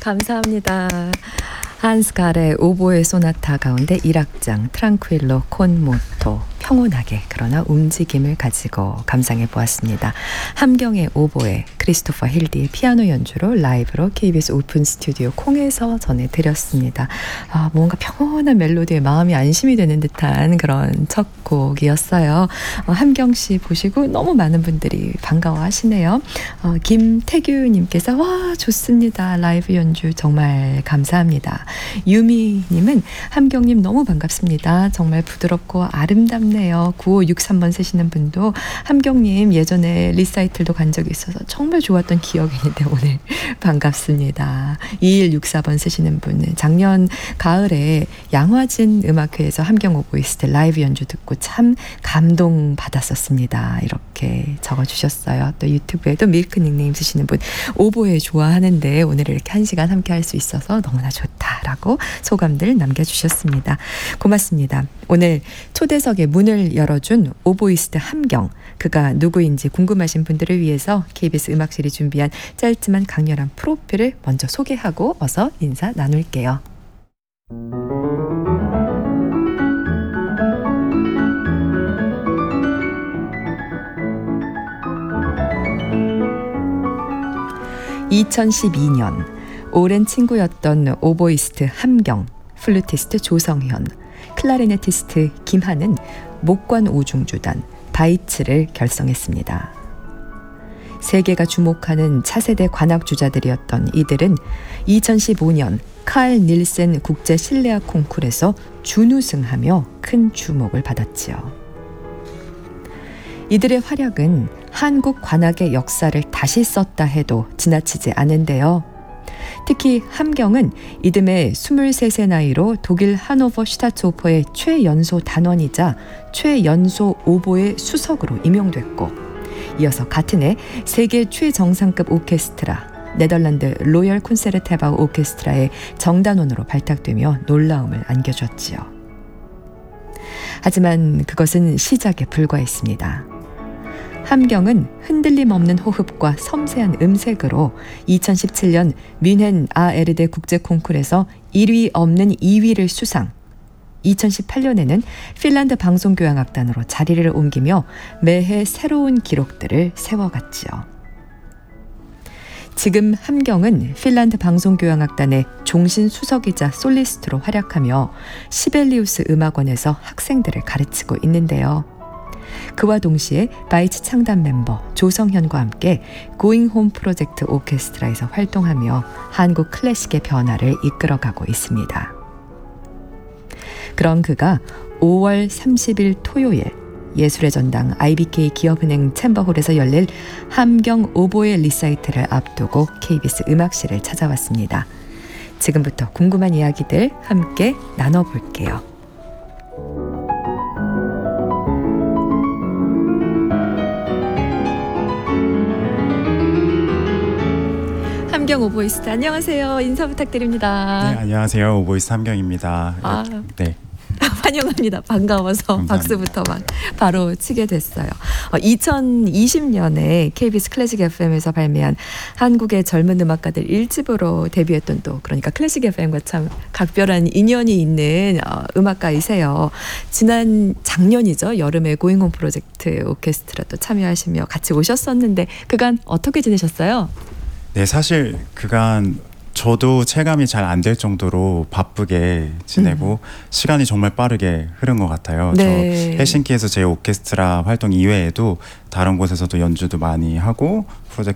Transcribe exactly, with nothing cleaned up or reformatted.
감사합니다. 한스 갈의 오보에 소나타 가운데 일 악장 트랑퀴로 콘 모토 평온하게 그러나 움직임을 가지고 감상해 보았습니다. 함경의 오보에 크리스토퍼 힐디의 피아노 연주로 라이브로 케이비에스 오픈 스튜디오 콩에서 전해드렸습니다. 아, 뭔가 평온한 멜로디에 마음이 안심이 되는 듯한 그런 첫 곡이었어요. 어, 함경 씨 보시고 너무 많은 분들이 반가워하시네요. 어, 김태규님께서 와 좋습니다. 라이브 연주 정말 감사합니다. 유미님은 함경님 너무 반갑습니다. 정말 부드럽고 아름답네요. 구오육삼 번 쓰시는 분도 함경님 예전에 리사이틀도 간 적이 있어서 정말 좋았던 기억이 있는데 오늘 반갑습니다. 이일육사 번 쓰시는 분은 작년 가을에 양화진 음악회에서 함경 오보이스트 라이브 연주 듣고 참 감동받았었습니다. 이렇게 적어주셨어요. 또 유튜브에도 밀크 닉네임 쓰시는 분 오보에 좋아하는데 오늘 이렇게 한 시간 함께 할 수 있어서 너무나 좋다라고 소감들 남겨주셨습니다. 고맙습니다. 오늘 초대석의 문을 열어준 오보이스트 함경, 그가 누구인지 궁금하신 분들을 위해서 케이비에스 음악실이 준비한 짧지만 강렬한 프로필을 먼저 소개하고 어서 인사 나눌게요. 이천십이 년 오랜 친구였던 오보이스트 함경, 플루티스트 조성현, 클라리네티스트 김한은 목관 오중주단 바이츠를 결성했습니다. 세계가 주목하는 차세대 관악주자들이었던 이들은 이천십오 년 칼 닐센 국제 실내악 콩쿠르에서 준우승하며 큰 주목을 받았지요. 이들의 활약은 한국 관악의 역사를 다시 썼다 해도 지나치지 않은데요. 특히 함경은 이듬해 스물세 세 나이로 독일 하노버 슈타츠오퍼의 최연소 단원이자 최연소 오보의 수석으로 임용됐고, 이어서 같은 해 세계 최정상급 오케스트라 네덜란드 로열 콘세르테바우 오케스트라의 정단원으로 발탁되며 놀라움을 안겨줬지요. 하지만 그것은 시작에 불과했습니다. 함경은 흔들림 없는 호흡과 섬세한 음색으로 이천십칠 년 뮌헨 아에르데 국제 콩쿠르에서 일 위 없는 이 위를 수상, 이천십팔 년에는 핀란드 방송교향악단으로 자리를 옮기며 매해 새로운 기록들을 세워갔지요. 지금 함경은 핀란드 방송교향악단의 종신수석이자 솔리스트로 활약하며 시벨리우스 음악원에서 학생들을 가르치고 있는데요. 그와 동시에 바이츠 창단 멤버 조성현과 함께 고잉 홈 프로젝트 오케스트라에서 활동하며 한국 클래식의 변화를 이끌어가고 있습니다. 그런 그가 오월 삼십일 토요일 예술의 전당 아이비케이 기업은행 챔버홀에서 열릴 함경 오보의 리사이트를 앞두고 케이비에스 음악실을 찾아왔습니다. 지금부터 궁금한 이야기들 함께 나눠볼게요. 함경 오보이스트 안녕하세요. 인사 부탁드립니다. 네, 안녕하세요. 오보이스트 함경입니다. 아, 네. 환영합니다. 반가워서 감사합니다. 박수부터 막 바로 치게 됐어요. 어, 이천이십 년에 케이비에스 클래식 에프엠에서 발매한 한국의 젊은 음악가들 일 집으로 데뷔했던 또 그러니까 클래식 에프엠과 참 각별한 인연이 있는 어, 음악가이세요. 지난 작년이죠. 여름에 고잉홈 프로젝트 오케스트라 또 참여하시며 같이 오셨었는데 그간 어떻게 지내셨어요? 네, 사실 그간 저도 체감이 잘 안 될 정도로 바쁘게 지내고 음. 시간이 정말 빠르게 흐른 것 같아요. 네. 저 헬싱키에서 제 오케스트라 활동 이외에도 다른 곳에서도 연주도 많이 하고 프로젝트